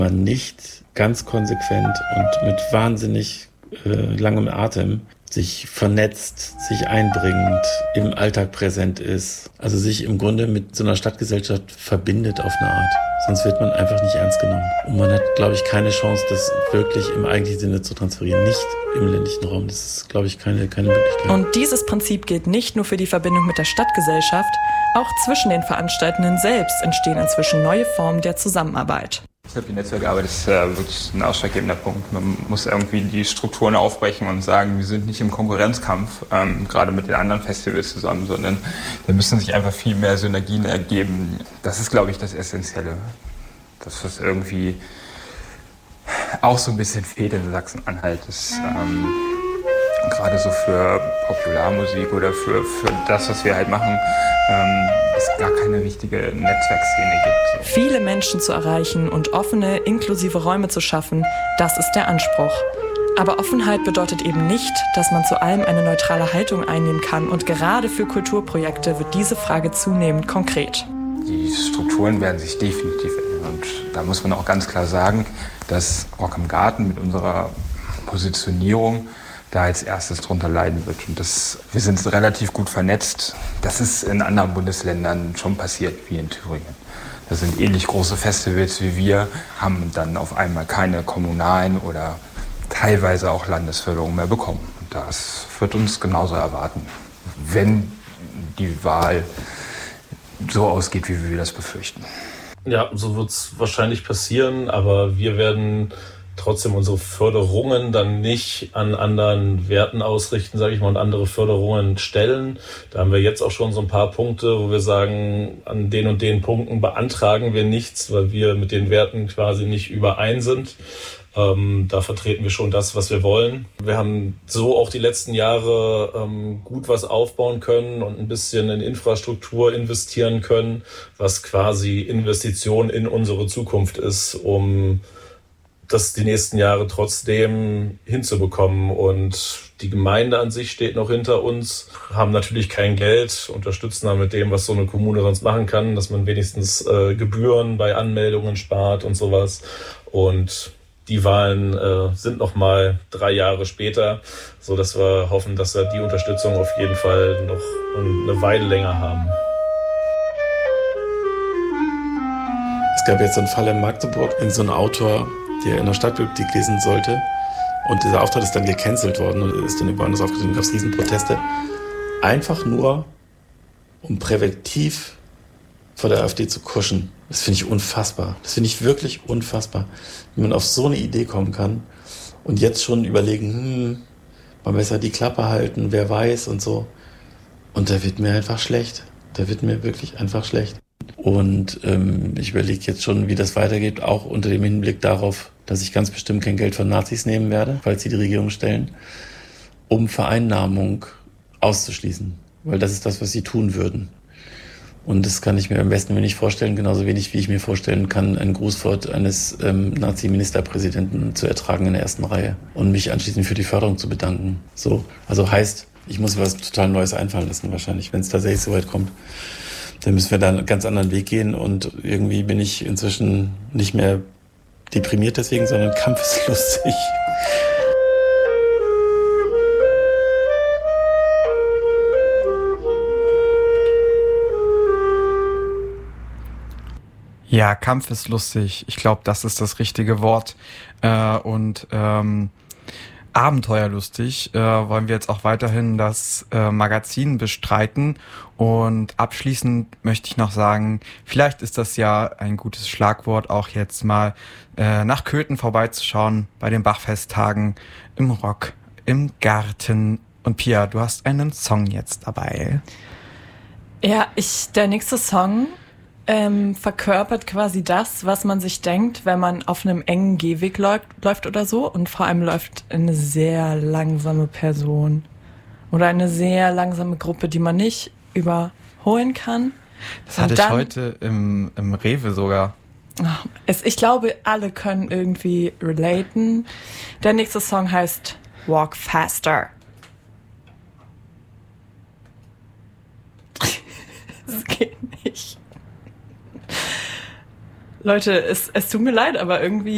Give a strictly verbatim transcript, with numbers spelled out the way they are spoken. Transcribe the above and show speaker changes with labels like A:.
A: man nicht ganz konsequent und mit wahnsinnig äh, langem Atem sich vernetzt, sich einbringt, im Alltag präsent ist, also sich im Grunde mit so einer Stadtgesellschaft verbindet auf eine Art. Sonst wird man einfach nicht ernst genommen. Und man hat, glaube ich, keine Chance, das wirklich im eigentlichen Sinne zu transferieren. Nicht im ländlichen Raum. Das ist, glaube ich, keine, keine Möglichkeit.
B: Und dieses Prinzip gilt nicht nur für die Verbindung mit der Stadtgesellschaft, auch zwischen den Veranstaltenden selbst entstehen inzwischen neue Formen der Zusammenarbeit.
C: Ich glaube, die Netzwerkarbeit ist äh, wirklich ein ausschlaggebender Punkt. Man muss irgendwie die Strukturen aufbrechen und sagen, wir sind nicht im Konkurrenzkampf, ähm, gerade mit den anderen Festivals zusammen, sondern da müssen sich einfach viel mehr Synergien ergeben. Das ist, glaube ich, das Essentielle. Das, was irgendwie auch so ein bisschen fehlt in Sachsen-Anhalt, ist ähm, gerade so für Popularmusik oder für, für das, was wir halt machen, ähm, es gar keine richtige Netzwerkszene gibt. So.
B: Viele Menschen zu erreichen und offene, inklusive Räume zu schaffen, das ist der Anspruch. Aber Offenheit bedeutet eben nicht, dass man zu allem eine neutrale Haltung einnehmen kann. Und gerade für Kulturprojekte wird diese Frage zunehmend konkret.
C: Die Strukturen werden sich definitiv ändern. Und da muss man auch ganz klar sagen, dass Rock im Garten mit unserer Positionierung da als erstes drunter leiden wird. Und das, wir sind relativ gut vernetzt. Das ist in anderen Bundesländern schon passiert, wie in Thüringen. Das sind ähnlich große Festivals wie wir, haben dann auf einmal keine kommunalen oder teilweise auch Landesförderung mehr bekommen. Und das wird uns genauso erwarten, wenn die Wahl so ausgeht, wie wir das befürchten.
D: Ja, so wird es wahrscheinlich passieren, aber wir werden trotzdem unsere Förderungen dann nicht an anderen Werten ausrichten, sage ich mal, und andere Förderungen stellen. Da haben wir jetzt auch schon so ein paar Punkte, wo wir sagen, an den und den Punkten beantragen wir nichts, weil wir mit den Werten quasi nicht überein sind. Ähm, da vertreten wir schon das, was wir wollen. Wir haben so auch die letzten Jahre ähm, gut was aufbauen können und ein bisschen in Infrastruktur investieren können, was quasi Investition in unsere Zukunft ist, um das die nächsten Jahre trotzdem hinzubekommen. Und die Gemeinde an sich steht noch hinter uns, haben natürlich kein Geld, unterstützen dann mit dem, was so eine Kommune sonst machen kann, dass man wenigstens äh, Gebühren bei Anmeldungen spart und sowas. Und die Wahlen äh, sind noch mal drei Jahre später, so dass wir hoffen, dass wir die Unterstützung auf jeden Fall noch eine Weile länger haben.
A: Es gab jetzt so einen Fall in Magdeburg, in so einem Autor, der in der Stadtbibliothek lesen sollte. Und dieser Auftritt ist dann gecancelt worden und ist dann über anders aufgetreten. Da gab es Riesenproteste. Einfach nur, um präventiv vor der AfD zu kuschen. Das finde ich unfassbar. Das finde ich wirklich unfassbar. Wie man auf so eine Idee kommen kann und jetzt schon überlegen, hm, mal besser die Klappe halten, wer weiß und so. Und da wird mir einfach schlecht. Da wird mir wirklich einfach schlecht. Und ähm, ich überlege jetzt schon, wie das weitergeht, auch unter dem Hinblick darauf, dass ich ganz bestimmt kein Geld von Nazis nehmen werde, falls sie die Regierung stellen, um Vereinnahmung auszuschließen. Weil das ist das, was sie tun würden. Und das kann ich mir am besten nicht vorstellen, genauso wenig wie ich mir vorstellen kann, ein Grußwort eines ähm, Nazi-Ministerpräsidenten zu ertragen in der ersten Reihe und mich anschließend für die Förderung zu bedanken. So, also heißt, ich muss mir was total Neues einfallen lassen wahrscheinlich, wenn es tatsächlich so weit kommt. Dann müssen wir da einen ganz anderen Weg gehen und irgendwie bin ich inzwischen nicht mehr deprimiert deswegen, sondern kampfeslustig.
E: Ja, kampfeslustig. Ich glaube, das ist das richtige Wort. Äh, und ähm, abenteuerlustig äh, wollen wir jetzt auch weiterhin das äh, Magazin bestreiten. Und abschließend möchte ich noch sagen, vielleicht ist das ja ein gutes Schlagwort, auch jetzt mal äh, nach Köthen vorbeizuschauen bei den Bachfesttagen im Rock, im Garten. Und Pia, du hast einen Song jetzt dabei.
B: Ja, ich der nächste Song ähm, verkörpert quasi das, was man sich denkt, wenn man auf einem engen Gehweg läuft, läuft oder so. Und vor allem läuft eine sehr langsame Person oder eine sehr langsame Gruppe, die man nicht überholen kann.
E: Das hatte dann, ich heute im, im Rewe sogar.
B: Ach, es, ich glaube, alle können irgendwie relaten. Der nächste Song heißt Walk Faster. Das geht nicht. Leute, es, es tut mir leid, aber irgendwie